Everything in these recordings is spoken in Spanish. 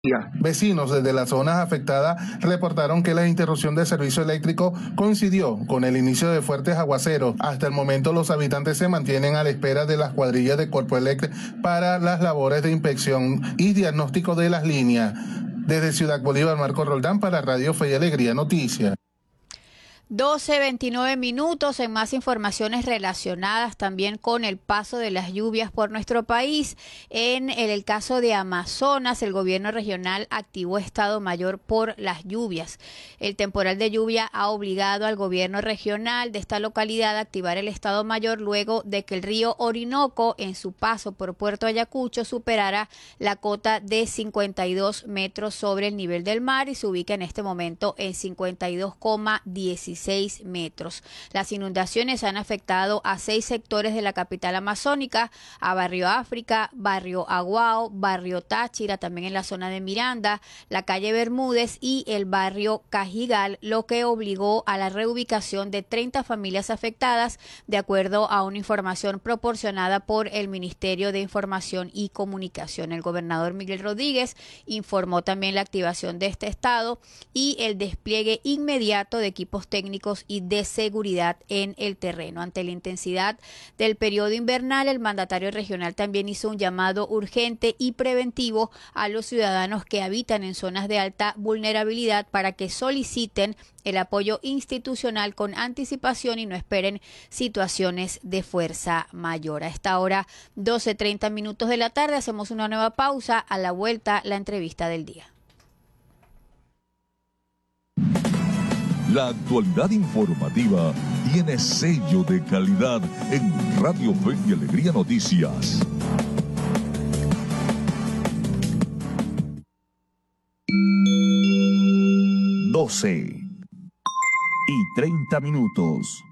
Vecinos desde las zonas afectadas reportaron que la interrupción del servicio eléctrico coincidió con el inicio de fuertes aguaceros. Hasta el momento los habitantes se mantienen a la espera de las cuadrillas de Corpoelec para las labores de inspección y diagnóstico de las líneas. Desde Ciudad Bolívar, Marco Roldán para Radio Fe y Alegría Noticias. 12:29 minutos en más informaciones relacionadas también con el paso de las lluvias por nuestro país. En el caso de Amazonas, el gobierno regional activó estado mayor por las lluvias. El temporal de lluvia ha obligado al gobierno regional de esta localidad a activar el estado mayor luego de que el río Orinoco en su paso por Puerto Ayacucho superara la cota de 52 metros sobre el nivel del mar y se ubica en este momento en 52,16 metros. Las inundaciones han afectado a 6 sectores de la capital amazónica, a Barrio África, Barrio Aguao, Barrio Táchira, también en la zona de Miranda, la calle Bermúdez y el barrio Cajigal, lo que obligó a la reubicación de 30 familias afectadas, de acuerdo a una información proporcionada por el Ministerio de Información y Comunicación. El gobernador Miguel Rodríguez informó también la activación de este estado y el despliegue inmediato de equipos técnicos y de seguridad en el terreno. Ante la intensidad del periodo invernal, el mandatario regional también hizo un llamado urgente y preventivo a los ciudadanos que habitan en zonas de alta vulnerabilidad para que soliciten el apoyo institucional con anticipación y no esperen situaciones de fuerza mayor. A esta hora, 12:30 minutos de la tarde, hacemos una nueva pausa. A la vuelta, la entrevista del día. La actualidad informativa tiene sello de calidad en Radio Fe y Alegría Noticias. Doce y 30 minutos.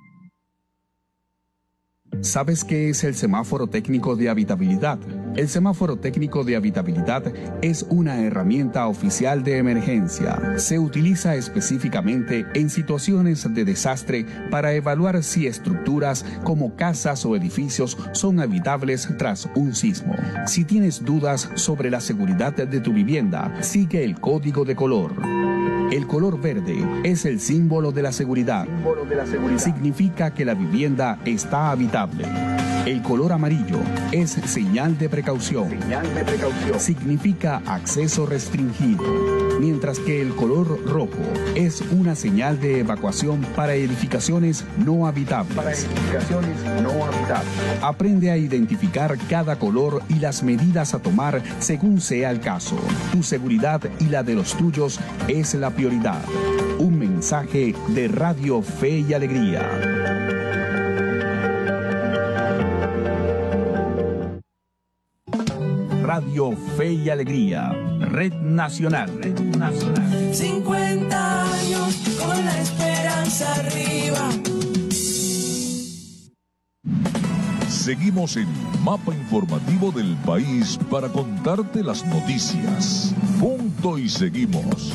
¿Sabes qué es el semáforo técnico de habitabilidad? El semáforo técnico de habitabilidad es una herramienta oficial de emergencia. Se utiliza específicamente en situaciones de desastre para evaluar si estructuras como casas o edificios son habitables tras un sismo. Si tienes dudas sobre la seguridad de tu vivienda, sigue el código de color. El color verde es el símbolo de la seguridad. Significa que la vivienda está habitable. El color amarillo es señal de precaución. Significa acceso restringido. Mientras que el color rojo es una señal de evacuación para edificaciones no habitables. Aprende a identificar cada color y las medidas a tomar según sea el caso. Tu seguridad y la de los tuyos es la prioridad. Un mensaje de Radio Fe y Alegría. Radio Fe y Alegría, Red Nacional. 50 años con la esperanza arriba. Seguimos el mapa informativo del país para contarte las noticias. Punto y seguimos.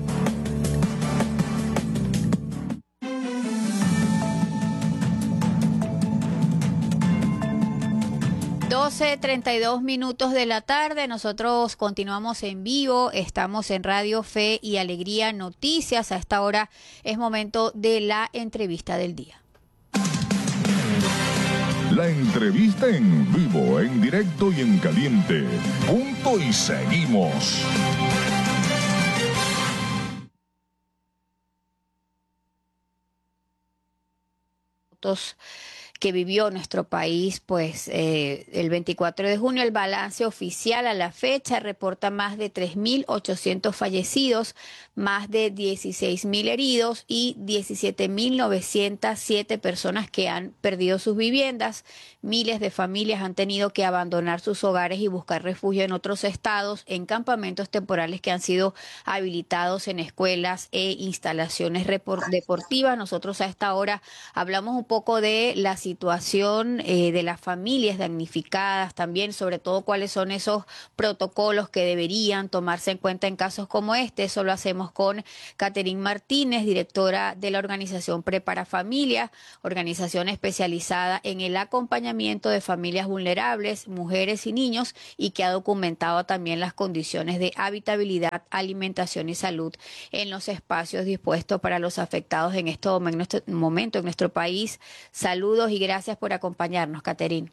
12:32 minutos de la tarde, nosotros continuamos en vivo, estamos en Radio Fe y Alegría Noticias. A esta hora es momento de la entrevista del día. La entrevista en vivo, en directo y en caliente. Punto y seguimos. Que vivió nuestro país, pues el 24 de junio el balance oficial a la fecha reporta más de 3.800 fallecidos, más de 16.000 heridos y 17.907 personas que han perdido sus viviendas. Miles de familias han tenido que abandonar sus hogares y buscar refugio en otros estados, en campamentos temporales que han sido habilitados en escuelas e instalaciones deportivas. Nosotros a esta hora hablamos un poco de la situación situación de las familias damnificadas, también sobre todo cuáles son esos protocolos que deberían tomarse en cuenta en casos como este. Eso lo hacemos con Catherine Martínez, directora de la organización Prepara Familia, organización especializada en el acompañamiento de familias vulnerables, mujeres y niños, y que ha documentado también las condiciones de habitabilidad, alimentación y salud en los espacios dispuestos para los afectados en este momento en nuestro país. Saludos y gracias por acompañarnos, Catherine.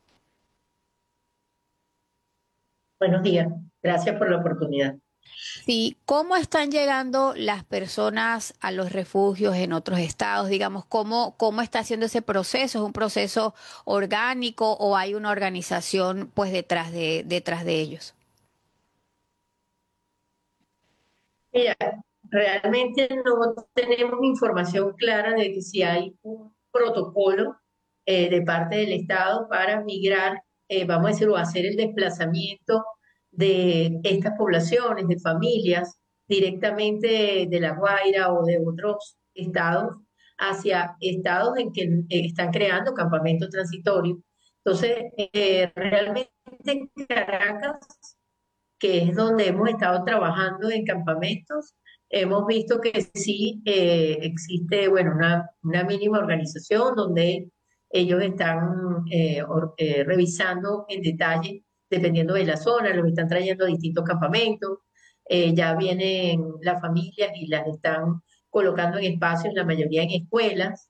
Buenos días, gracias por la oportunidad. Sí, ¿cómo están llegando las personas a los refugios en otros estados? Digamos, ¿cómo está haciendo ese proceso? ¿Es un proceso orgánico o hay una organización pues detrás de ellos? Mira, realmente no tenemos información clara de que si hay un protocolo de parte del Estado para migrar, vamos a decir, o hacer el desplazamiento de estas poblaciones, de familias, directamente de La Guaira o de otros estados, hacia estados en que están creando campamentos transitorios. Entonces, realmente en Caracas, que es donde hemos estado trabajando en campamentos, hemos visto que sí existe, bueno, una mínima organización donde ellos están revisando en detalle, dependiendo de la zona, los están trayendo a distintos campamentos, ya vienen las familias y las están colocando en espacios, la mayoría en escuelas,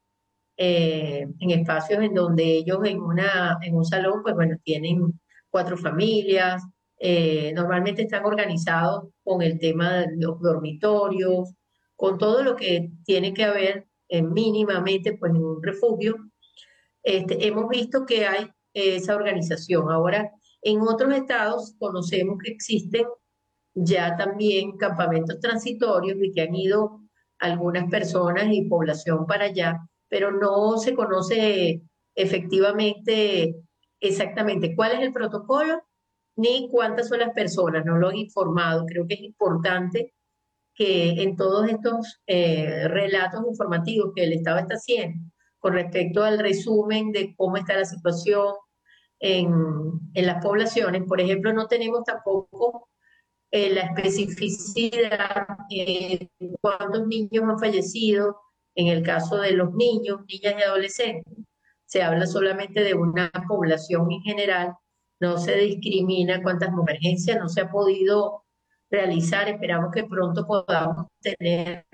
en espacios en donde ellos en un salón, pues bueno, tienen 4 familias, normalmente están organizados con el tema de los dormitorios, con todo lo que tiene que haber mínimamente pues en un refugio. Hemos visto que hay esa organización. Ahora, en otros estados conocemos que existen ya también campamentos transitorios y que han ido algunas personas y población para allá, pero no se conoce efectivamente exactamente cuál es el protocolo ni cuántas son las personas, no lo han informado. Creo que es importante que en todos estos relatos informativos que el Estado está haciendo con respecto al resumen de cómo está la situación en, en las poblaciones, por ejemplo, no tenemos tampoco la especificidad de cuántos niños han fallecido en el caso de los niños, niñas y adolescentes. Se habla solamente de una población en general, no se discrimina cuántas emergencias, no se ha podido realizar. Esperamos que pronto podamos tener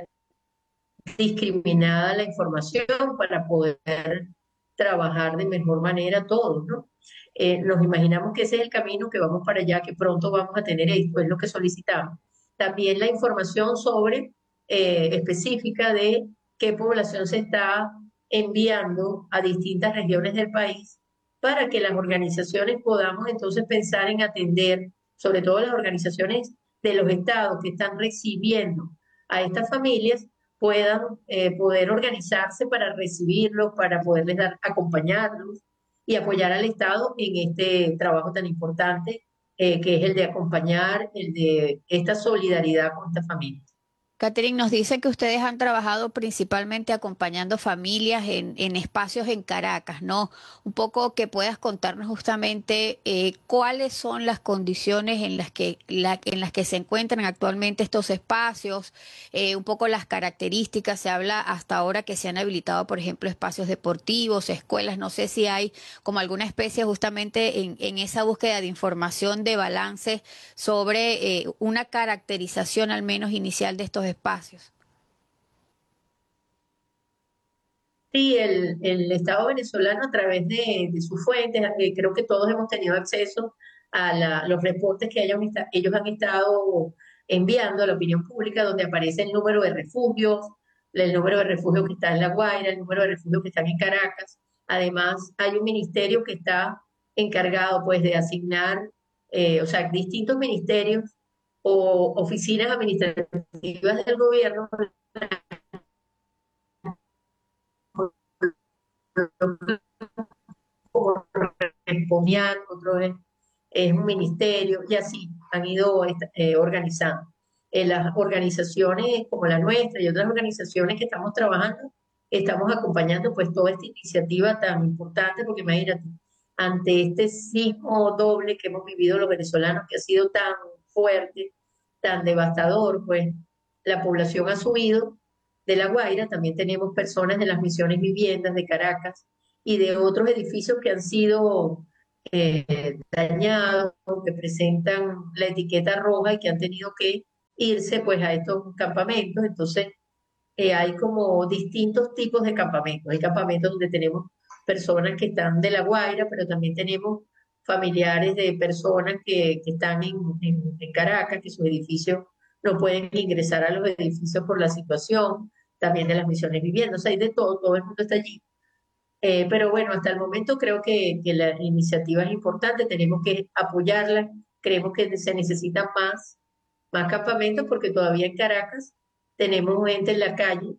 discriminada la información para poder trabajar de mejor manera todos, ¿no? Nos imaginamos que ese es el camino, que vamos para allá, que pronto vamos a tener esto, es lo que solicitamos. También la información sobre específica de qué población se está enviando a distintas regiones del país para que las organizaciones podamos entonces pensar en atender, sobre todo las organizaciones de los estados que están recibiendo a estas familias, puedan poder organizarse para recibirlos, para poderles dar, acompañarlos y apoyar al Estado en este trabajo tan importante que es el de acompañar, el de esta solidaridad con estas familias. Catherine, nos dice que ustedes han trabajado principalmente acompañando familias en espacios en Caracas, ¿no? Un poco que puedas contarnos justamente cuáles son las condiciones en las que se encuentran actualmente estos espacios, un poco las características. Se habla hasta ahora que se han habilitado, por ejemplo, espacios deportivos, escuelas. No sé si hay como alguna especie justamente en esa búsqueda de información, de balance sobre una caracterización al menos inicial de estos espacios. Sí, el Estado venezolano a través de sus fuentes, creo que todos hemos tenido acceso a los reportes que ellos han estado enviando a la opinión pública, donde aparece el número de refugios, el número de refugios que está en La Guaira, el número de refugios que están en Caracas. Además, hay un ministerio que está encargado pues de asignar, o sea, distintos ministerios o oficinas administrativas del gobierno Respondian, otro es un ministerio, y así han ido organizando. Las organizaciones como la nuestra y otras organizaciones que estamos trabajando, estamos acompañando pues toda esta iniciativa tan importante, porque imagínate, ante este sismo doble que hemos vivido los venezolanos, que ha sido tan fuerte, tan devastador, pues la población ha subido de La Guaira, también tenemos personas de las misiones viviendas de Caracas y de otros edificios que han sido dañados, que presentan la etiqueta roja y que han tenido que irse pues a estos campamentos. Entonces, hay como distintos tipos de campamentos. Hay campamentos donde tenemos personas que están de La Guaira, pero también tenemos familiares de personas que están en Caracas, que sus edificios no pueden ingresar a los edificios por la situación, también de las misiones viviendo. O sea, hay de todo, todo el mundo está allí. Pero bueno, hasta el momento creo que la iniciativa es importante, tenemos que apoyarla, creemos que se necesitan más campamentos porque todavía en Caracas tenemos gente en la calle,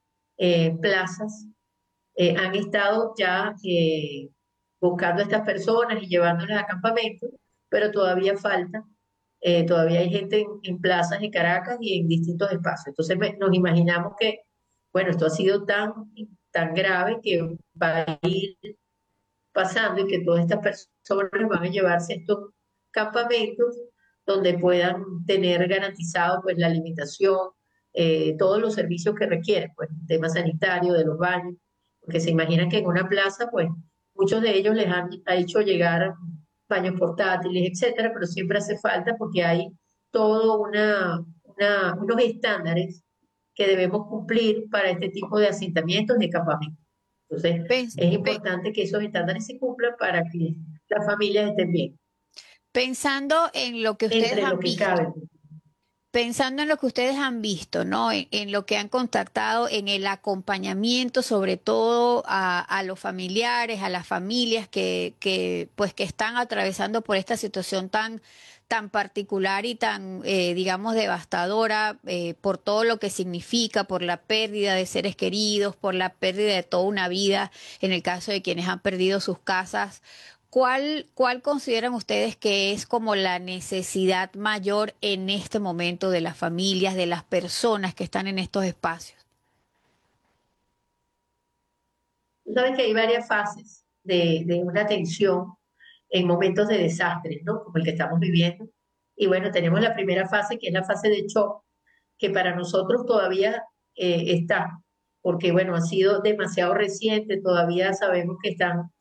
plazas, han estado ya buscando a estas personas y llevándolas a campamentos, pero todavía falta, todavía hay gente en plazas de Caracas y en distintos espacios. Entonces nos imaginamos que, bueno, esto ha sido tan grave que va a ir pasando y que todas estas personas van a llevarse a estos campamentos donde puedan tener garantizado pues la alimentación, todos los servicios que requieren, pues el tema sanitario, de los baños, porque se imaginan que en una plaza pues muchos de ellos ha hecho llegar baños portátiles, etcétera, pero siempre hace falta porque hay todo unos estándares que debemos cumplir para este tipo de asentamientos de campamentos. Entonces, Pens- es pe- importante que esos estándares se cumplan para que las familias estén bien, Pensando en lo que ustedes entre lo han que visto. cabe. Pensando en lo que ustedes han visto, ¿no? En lo que han contactado, en el acompañamiento, sobre todo a los familiares, a las familias pues, que están atravesando por esta situación tan particular y tan, digamos, devastadora, por todo lo que significa, por la pérdida de seres queridos, por la pérdida de toda una vida, en el caso de quienes han perdido sus casas. ¿Cuál consideran ustedes que es como la necesidad mayor en este momento de las familias, de las personas que están en estos espacios? Tú sabes que hay varias fases de una atención en momentos de desastres, ¿no? Como el que estamos viviendo. Y bueno, tenemos la primera fase, que es la fase de shock, que para nosotros todavía está, porque bueno, ha sido demasiado reciente, todavía sabemos que están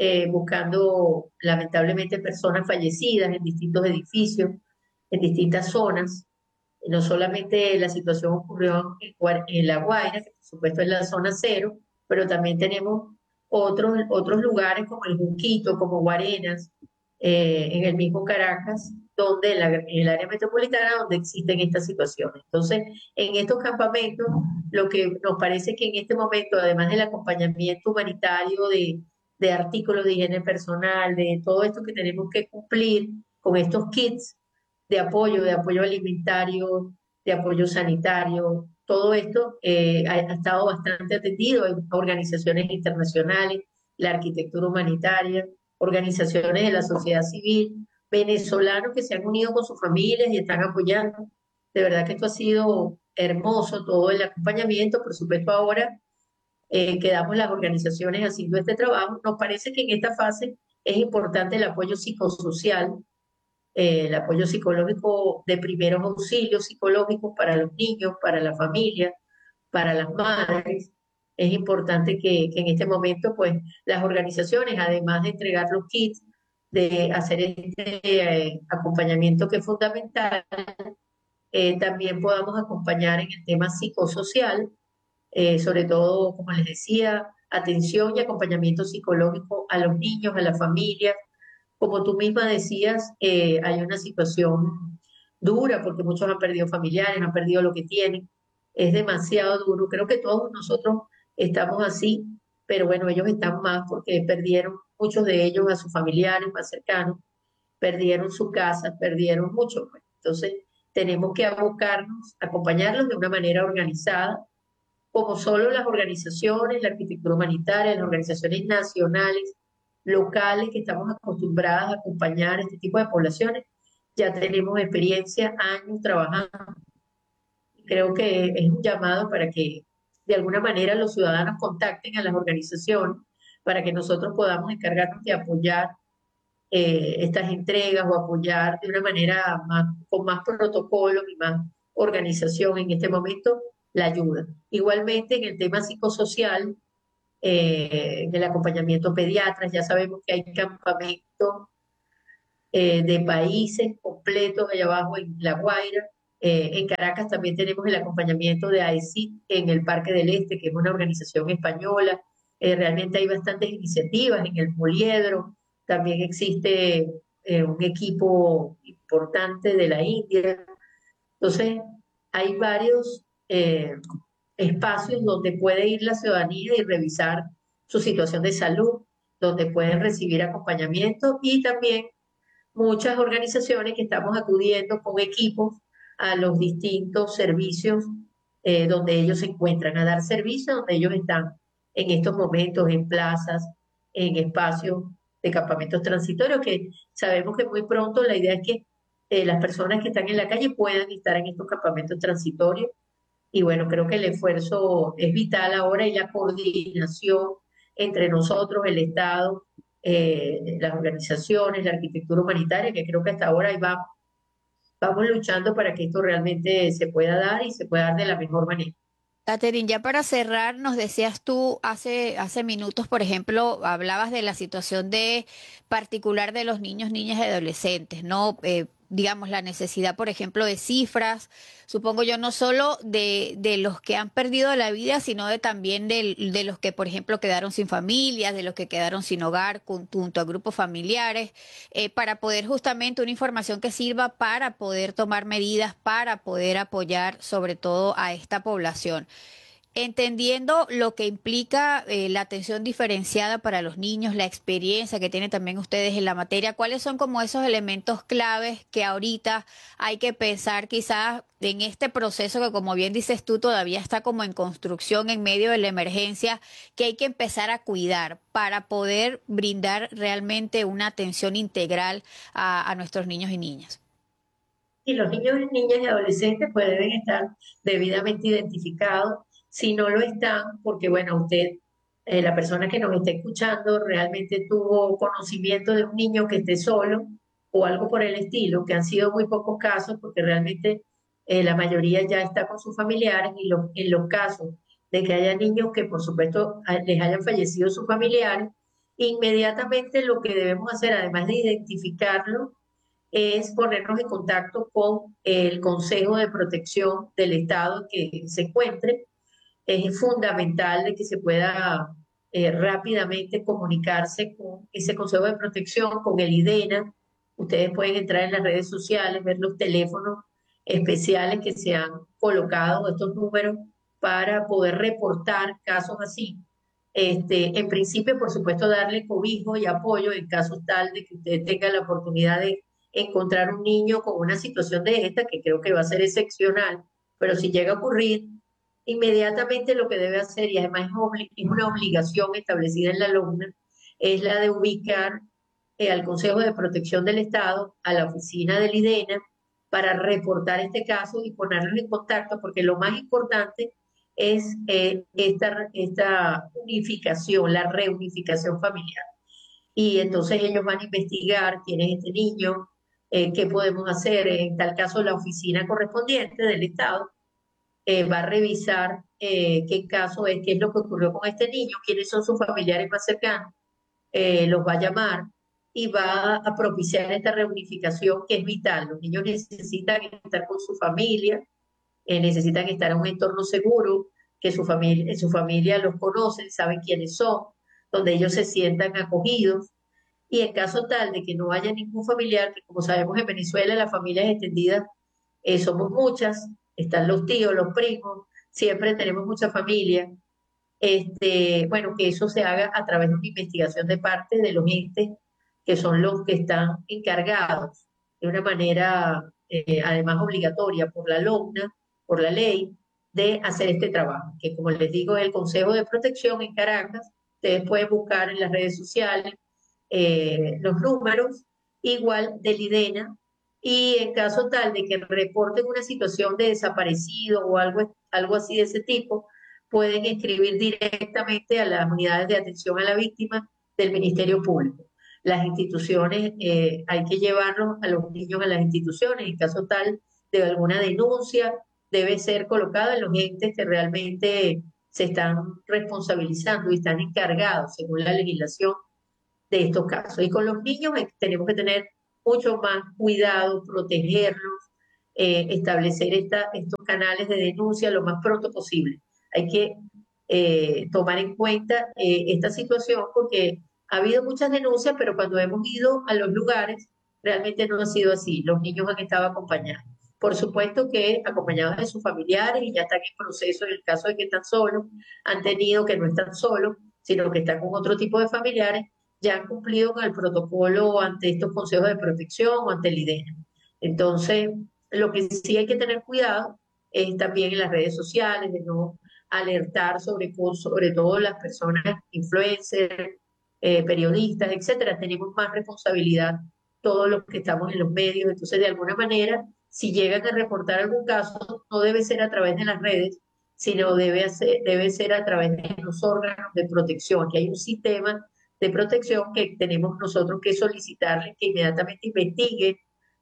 buscando lamentablemente personas fallecidas en distintos edificios, en distintas zonas. No solamente la situación ocurrió en La Guaira, que por supuesto es la zona cero, pero también tenemos otros lugares como el Junquito, como Guarenas, en el mismo Caracas, donde en el área metropolitana donde existen estas situaciones. Entonces, en estos campamentos, lo que nos parece que en este momento, además del acompañamiento humanitario de artículos de higiene personal, de todo esto que tenemos que cumplir con estos kits, de apoyo alimentario, de apoyo sanitario. Todo esto ha estado bastante atendido en organizaciones internacionales, la arquitectura humanitaria, organizaciones de la sociedad civil, venezolanos que se han unido con sus familias y están apoyando. De verdad que esto ha sido hermoso, todo el acompañamiento. Por supuesto, ahora quedamos las organizaciones haciendo este trabajo. Nos parece que en esta fase es importante el apoyo psicosocial, el apoyo psicológico de primeros auxilios psicológicos para los niños, para la familia, para las madres. Es importante que en este momento, pues, las organizaciones, además de entregar los kits, de hacer este acompañamiento que es fundamental, también podamos acompañar en el tema psicosocial, sobre todo, como les decía, atención y acompañamiento psicológico a los niños, a las familias. Como tú misma decías, hay una situación dura porque muchos han perdido familiares, han perdido lo que tienen. Es demasiado duro. Creo que todos nosotros estamos así, pero bueno, ellos están más porque perdieron muchos de ellos a sus familiares más cercanos, perdieron su casa, perdieron mucho, pues. Entonces, tenemos que abocarnos, acompañarlos de una manera organizada, como solo las organizaciones, la arquitectura humanitaria, las organizaciones nacionales, locales, que estamos acostumbradas a acompañar a este tipo de poblaciones, ya tenemos experiencia, años trabajando. Creo que es un llamado para que de alguna manera los ciudadanos contacten a las organizaciones para que nosotros podamos encargarnos de apoyar estas entregas o apoyar de una manera más, con más protocolos y más organización en este momento la ayuda. Igualmente en el tema psicosocial, en el acompañamiento pediatras, ya sabemos que hay campamentos de países completos allá abajo en La Guaira. En Caracas también tenemos el acompañamiento de AECID en el Parque del Este, que es una organización española. Realmente hay bastantes iniciativas en el Poliedro. También existe un equipo importante de la India. Entonces, hay varios espacios donde puede ir la ciudadanía y revisar su situación de salud, donde pueden recibir acompañamiento y también muchas organizaciones que estamos acudiendo con equipos a los distintos servicios donde ellos se encuentran, a dar servicio donde ellos están en estos momentos, en plazas, en espacios de campamentos transitorios, que sabemos que muy pronto la idea es que las personas que están en la calle puedan estar en estos campamentos transitorios. Y bueno, creo que el esfuerzo es vital ahora y la coordinación entre nosotros, el Estado, las organizaciones, la arquitectura humanitaria, que creo que hasta ahora ahí vamos luchando para que esto realmente se pueda dar y se pueda dar de la mejor manera. Catherine, ya para cerrar, nos decías tú hace minutos, por ejemplo, hablabas de la situación de particular de los niños, niñas y adolescentes, ¿no? Digamos, la necesidad, por ejemplo, de cifras, supongo yo, no solo de los que han perdido la vida, sino también de los que, por ejemplo, quedaron sin familias, de los que quedaron sin hogar, junto a grupos familiares, para poder justamente una información que sirva para poder tomar medidas, para poder apoyar sobre todo a esta población. Entendiendo lo que implica la atención diferenciada para los niños, la experiencia que tienen también ustedes en la materia, ¿cuáles son como esos elementos claves que ahorita hay que pensar quizás en este proceso que, como bien dices tú, todavía está como en construcción en medio de la emergencia, que hay que empezar a cuidar para poder brindar realmente una atención integral a nuestros niños y niñas? Y los niños, niñas y adolescentes pues deben estar debidamente identificados. Si no lo están, porque bueno, usted, la persona que nos está escuchando, realmente tuvo conocimiento de un niño que esté solo o algo por el estilo, que han sido muy pocos casos, porque realmente la mayoría ya está con sus familiares y en los casos de que haya niños que por supuesto les hayan fallecido sus familiares, inmediatamente lo que debemos hacer, además de identificarlo, es ponernos en contacto con el Consejo de Protección del Estado que se encuentre. Es fundamental de que se pueda rápidamente comunicarse con ese Consejo de Protección, con el IDENA. Ustedes pueden entrar en las redes sociales, ver los teléfonos especiales que se han colocado, estos números, para poder reportar casos así. En principio, por supuesto, darle cobijo y apoyo en caso tal de que usted tenga la oportunidad de encontrar un niño con una situación de esta, que creo que va a ser excepcional, pero si llega a ocurrir, inmediatamente lo que debe hacer, y además es una obligación establecida en la alumna, es la de ubicar al Consejo de Protección del Estado, a la oficina del IDENA, para reportar este caso y ponerlos en contacto, porque lo más importante es esta unificación, la reunificación familiar. Y entonces ellos van a investigar quién es este niño, qué podemos hacer. En tal caso, la oficina correspondiente del Estado va a revisar qué caso es, qué es lo que ocurrió con este niño, quiénes son sus familiares más cercanos, los va a llamar y va a propiciar esta reunificación que es vital. Los niños necesitan estar con su familia, necesitan estar en un entorno seguro, que su familia los conoce, saben quiénes son, donde ellos se sientan acogidos. Y en caso tal de que no haya ningún familiar, que como sabemos en Venezuela las familias extendidas somos muchas, están los tíos, los primos, siempre tenemos mucha familia. Bueno, que eso se haga a través de una investigación de parte de los entes que son los que están encargados de una manera, además obligatoria por la LOCNA, por la ley, de hacer este trabajo, que como les digo, es el Consejo de Protección en Caracas. Ustedes pueden buscar en las redes sociales los números, igual del IDENA, y en caso tal de que reporten una situación de desaparecido o algo así de ese tipo, pueden escribir directamente a las unidades de atención a la víctima del Ministerio Público. Las instituciones, hay que llevarlos a los niños a las instituciones, en caso tal de alguna denuncia, debe ser colocada en los entes que realmente se están responsabilizando y están encargados, según la legislación, de estos casos. Y con los niños tenemos que tener mucho más cuidado, protegerlos, establecer estos canales de denuncia lo más pronto posible. Hay que tomar en cuenta esta situación porque ha habido muchas denuncias, pero cuando hemos ido a los lugares, realmente no ha sido así. Los niños han estado acompañados. Por supuesto que acompañados de sus familiares y ya están en proceso en el caso de que están solos, han tenido que no están solos, sino que están con otro tipo de familiares, ya han cumplido con el protocolo ante estos consejos de protección o ante el IDENA. Entonces, lo que sí hay que tener cuidado es también en las redes sociales, de no alertar sobre todo las personas influencers, periodistas, etcétera. Tenemos más responsabilidad todos los que estamos en los medios. Entonces, de alguna manera, si llegan a reportar algún caso, no debe ser a través de las redes, sino debe ser a través de los órganos de protección, que hay un sistema de protección que tenemos nosotros que solicitarle que inmediatamente investigue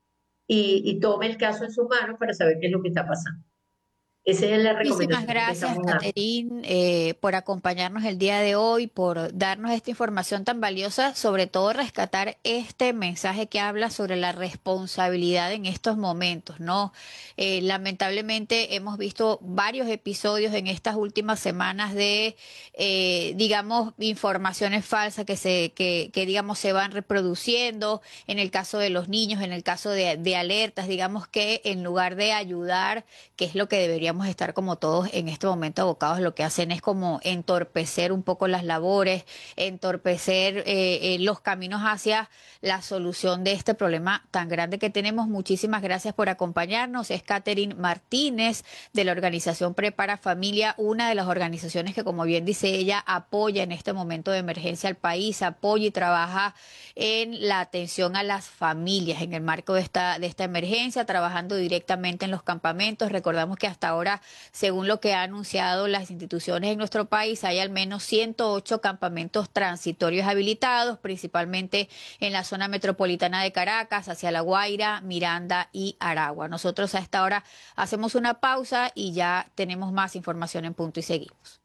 y tome el caso en sus manos para saber qué es lo que está pasando. Esa es la Muchísimas recomendación que gracias, estamos dando. Catherine, por acompañarnos el día de hoy, por darnos esta información tan valiosa, sobre todo rescatar este mensaje que habla sobre la responsabilidad en estos momentos, ¿no? Lamentablemente hemos visto varios episodios en estas últimas semanas de, digamos, informaciones falsas que digamos, se van reproduciendo, en el caso de los niños, en el caso de alertas, digamos que en lugar de ayudar, que es lo que deberíamos estar como todos en este momento abocados, lo que hacen es como entorpecer un poco las labores, entorpecer los caminos hacia la solución de este problema tan grande que tenemos. Muchísimas gracias por acompañarnos. Es Catherine Martínez de la organización Prepara Familia, una de las organizaciones que, como bien dice ella, apoya en este momento de emergencia al país, apoya y trabaja en la atención a las familias en el marco de esta emergencia, trabajando directamente en los campamentos. Recordamos que hasta ahora, según lo que han anunciado las instituciones en nuestro país, hay al menos 108 campamentos transitorios habilitados, principalmente en la zona metropolitana de Caracas, hacia La Guaira, Miranda y Aragua. Nosotros a esta hora hacemos una pausa y ya tenemos más información en Punto y Seguimos.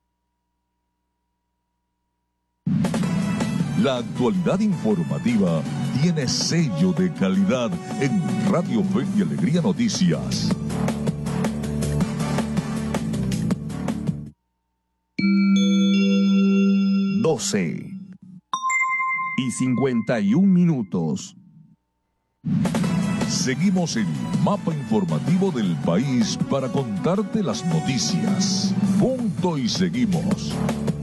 La actualidad informativa tiene sello de calidad en Radio Fe y Alegría Noticias. Doce y 51 minutos. Seguimos el mapa informativo del país para contarte las noticias. Punto y seguimos.